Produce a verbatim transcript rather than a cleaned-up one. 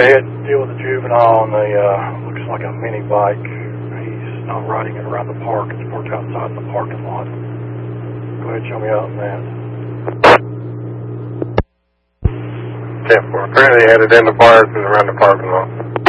ahead and deal with the juvenile on the, uh, looks like a mini bike. He's not riding it around the park. It's parked outside in the parking lot. Go ahead and show me out on that. ten four. Apparently he had it in the park and around the parking lot.